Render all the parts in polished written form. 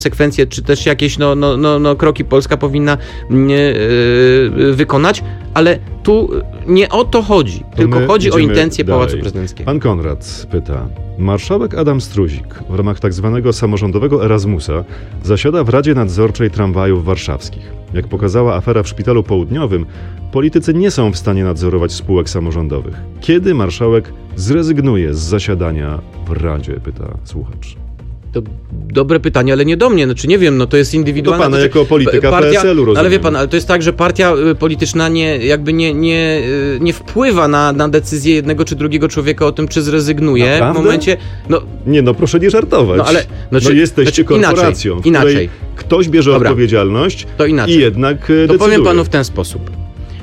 konsekwencje, czy też jakieś kroki Polska powinna wykonać, ale tu nie o to chodzi, tylko chodzi o intencje Pałacu Prezydenckiego. Pan Konrad pyta. Marszałek Adam Struzik w ramach tak zwanego samorządowego Erasmusa zasiada w Radzie Nadzorczej Tramwajów Warszawskich. Jak pokazała afera w Szpitalu Południowym, politycy nie są w stanie nadzorować spółek samorządowych. Kiedy marszałek zrezygnuje z zasiadania w Radzie, pyta słuchacz. To dobre pytanie, ale nie do mnie. Znaczy nie wiem, to jest indywidualne. To pana jako polityka partia, PSL-u rozumiem. Ale wie pan, ale to jest tak, że partia polityczna nie wpływa na decyzję jednego czy drugiego człowieka o tym, czy zrezygnuje. Naprawdę? W momencie... proszę nie żartować. Jesteście korporacją, w której ktoś bierze odpowiedzialność i jednak decyduje. Powiem panu w ten sposób.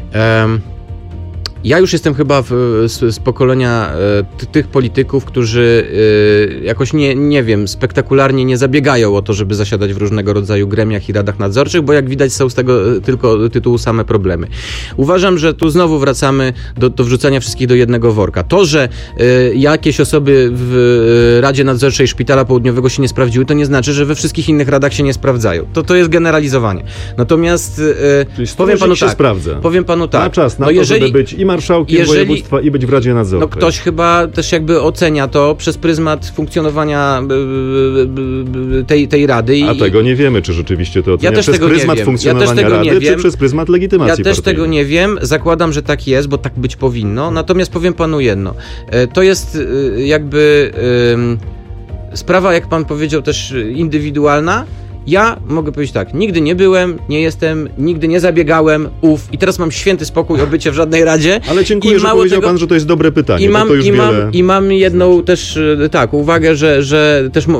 Ja już jestem chyba z pokolenia tych polityków, którzy jakoś nie wiem, spektakularnie nie zabiegają o to, żeby zasiadać w różnego rodzaju gremiach i radach nadzorczych, bo jak widać są z tego tylko tytułu same problemy. Uważam, że tu znowu wracamy do wrzucania wszystkich do jednego worka. To, że jakieś osoby w Radzie Nadzorczej Szpitala Południowego się nie sprawdziły, to nie znaczy, że we wszystkich innych radach się nie sprawdzają. To jest generalizowanie. Natomiast powiem panu tak. Ma czas na to, żeby być i marszałkiem województwa i być w Radzie Nadzorczej. Ktoś chyba też jakby ocenia to przez pryzmat funkcjonowania tej rady. A tego nie wiemy, czy rzeczywiście to ocenia przez pryzmat funkcjonowania rady, czy przez pryzmat legitymacji partyjnej. Ja też tego nie wiem. Zakładam, że tak jest, bo tak być powinno. Natomiast powiem panu jedno. To jest jakby sprawa, jak pan powiedział, też indywidualna. Ja mogę powiedzieć tak, nigdy nie byłem, nie jestem, nigdy nie zabiegałem, i teraz mam święty spokój o bycie w żadnej radzie. Ale dziękuję, że powiedział pan, że to jest dobre pytanie. I mam jedną też uwagę, że też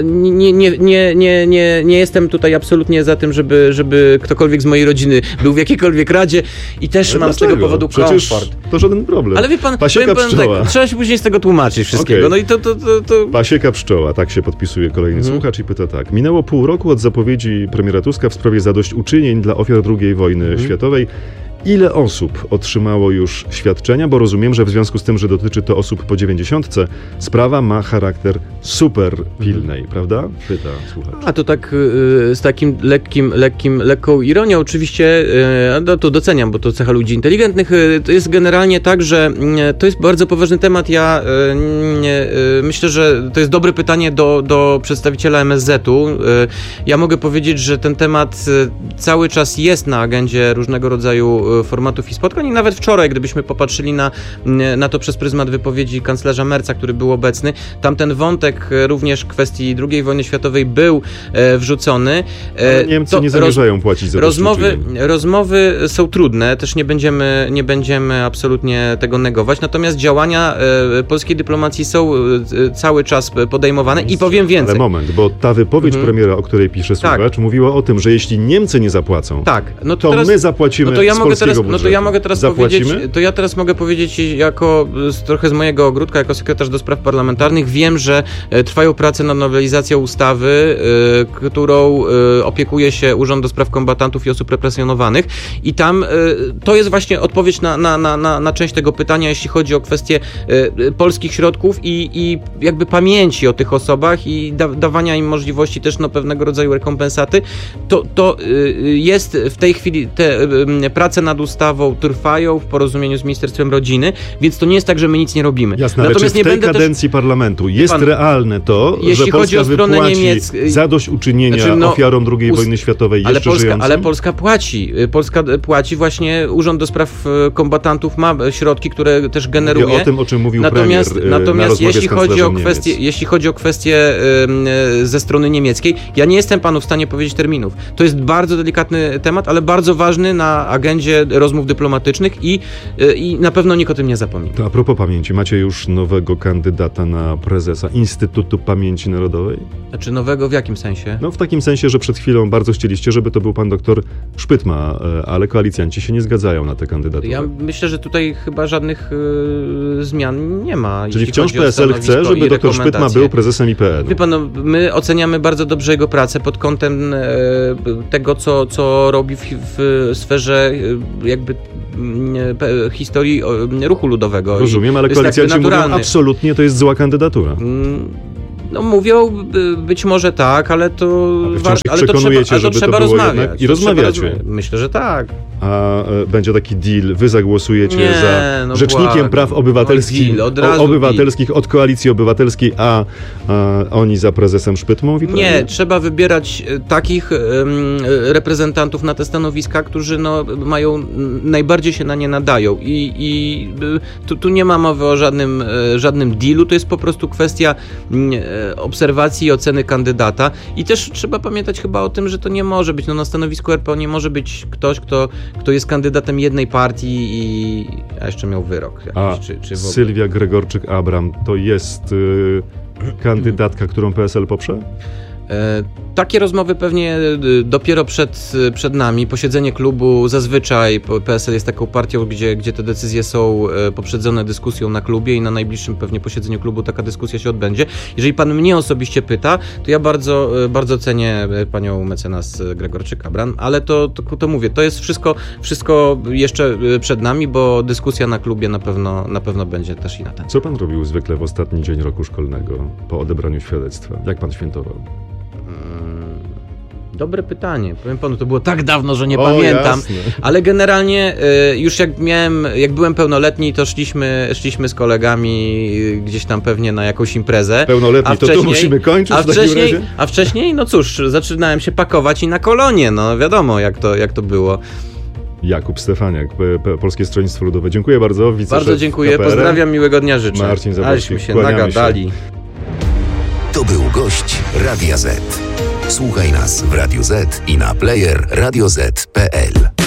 nie jestem tutaj absolutnie za tym, żeby ktokolwiek z mojej rodziny był w jakiejkolwiek radzie i też mam z tego powodu komfort. To żaden problem. Ale wie pan, Pasieka pszczoła. Tak, trzeba się później z tego tłumaczyć wszystkiego. Okay. No i to... Pasieka pszczoła, tak się podpisuje kolejny słuchacz i pyta tak. Minęło pół roku od zapowiedzi premiera Tuska w sprawie zadośćuczynień dla ofiar II wojny światowej. Ile osób otrzymało już świadczenia? Bo rozumiem, że w związku z tym, że dotyczy to osób po 90, sprawa ma charakter super pilnej, prawda? Pyta słuchacz. A to tak z takim lekką ironią oczywiście, to doceniam, bo to cecha ludzi inteligentnych. To jest generalnie tak, że to jest bardzo poważny temat. Ja myślę, że to jest dobre pytanie do przedstawiciela MSZ-u. Ja mogę powiedzieć, że ten temat cały czas jest na agendzie różnego rodzaju formatów i spotkań i nawet wczoraj, gdybyśmy popatrzyli na to przez pryzmat wypowiedzi kanclerza Merca, który był obecny, tam ten wątek również kwestii II wojny światowej był wrzucony. Ale Niemcy nie zamierzają płacić za rozmowy są trudne, też nie będziemy absolutnie tego negować, natomiast działania polskiej dyplomacji są cały czas podejmowane i powiem więcej. Ale moment, bo ta wypowiedź premiera, o której pisze słuchacz, mówiła o tym, że jeśli Niemcy nie zapłacą, to teraz, my zapłacimy z polskiego budżetu. Ja teraz mogę powiedzieć trochę z mojego ogródka, jako sekretarz do spraw parlamentarnych, wiem, że trwają prace nad nowelizacją ustawy, którą opiekuje się Urząd do Spraw Kombatantów i Osób Represjonowanych i tam to jest właśnie odpowiedź na część tego pytania, jeśli chodzi o kwestię polskich środków i jakby pamięci o tych osobach i dawania im możliwości też pewnego rodzaju rekompensaty. To jest w tej chwili te prace nad ustawą trwają w porozumieniu z Ministerstwem Rodziny, więc to nie jest tak, że my nic nie robimy. Jasne, natomiast w tej kadencji parlamentu jest realne to, że Polska wypłaci zadośćuczynienia ofiarom II wojny światowej jeszcze żyjącym? Ale Polska płaci. Polska płaci właśnie, Urząd do Spraw Kombatantów ma środki, które też generuje. Mówię o tym, o czym mówił premier natomiast jeśli chodzi o kwestie ze strony niemieckiej, ja nie jestem panu w stanie powiedzieć terminów. To jest bardzo delikatny temat, ale bardzo ważny na agendzie rozmów dyplomatycznych i na pewno nikt o tym nie zapomni. To a propos pamięci, macie już nowego kandydata na prezesa Instytutu Pamięci Narodowej? Znaczy nowego w jakim sensie? No w takim sensie, że przed chwilą bardzo chcieliście, żeby to był pan doktor Szpytma, ale koalicjanci się nie zgadzają na tę kandydaturę. Ja myślę, że tutaj chyba żadnych zmian nie ma. Czyli wciąż PSL chce, żeby doktor Szpytma był prezesem IPN-u. Wie pan, my oceniamy bardzo dobrze jego pracę pod kątem tego, co robi w sferze jakby historii ruchu ludowego. Rozumiem, ale koalicjanci mówią, absolutnie to jest zła kandydatura. No mówią, być może tak, ale to trzeba rozmawiać. I rozmawiacie. Myślę, że tak. A będzie taki deal, wy zagłosujecie za rzecznikiem praw obywatelskich od Koalicji Obywatelskiej, a oni za prezesem Szpytmą? Nie, trzeba wybierać takich reprezentantów na te stanowiska, którzy najbardziej się na nie nadają i tu nie ma mowy o żadnym dealu, to jest po prostu kwestia obserwacji i oceny kandydata i też trzeba pamiętać chyba o tym, że to nie może być, na stanowisku RPO nie może być ktoś, kto jest kandydatem jednej partii a jeszcze miał wyrok jakiś, czy w ogóle. Sylwia Gregorczyk-Abram to jest kandydatka, którą PSL poprze? Takie rozmowy pewnie dopiero przed nami. Posiedzenie klubu, zazwyczaj PSL jest taką partią, gdzie te decyzje są poprzedzone dyskusją na klubie i na najbliższym pewnie posiedzeniu klubu taka dyskusja się odbędzie. Jeżeli pan mnie osobiście pyta, to ja bardzo, bardzo cenię panią mecenas Gregorczyk-Abram, ale to mówię, to jest wszystko jeszcze przed nami, bo dyskusja na klubie na pewno będzie też i na ten. Co pan robił zwykle w ostatni dzień roku szkolnego po odebraniu świadectwa? Jak pan świętował? Dobre pytanie. Powiem panu, to było tak dawno, że nie pamiętam. Jasne. Ale generalnie już jak byłem pełnoletni, to szliśmy z kolegami gdzieś tam pewnie na jakąś imprezę. Pełnoletni, to musimy kończyć w takim razie? A wcześniej, no cóż, zaczynałem się pakować i na kolonie. No wiadomo, jak to było. Jakub Stefaniak, Polskie Stronnictwo Ludowe. Dziękuję bardzo. Bardzo dziękuję, KPRM. Pozdrawiam, miłego dnia życzę. Marcin Zaborski, się nagadali. To był gość Radia Z. Słuchaj nas w Radio Z i na player radioz.pl.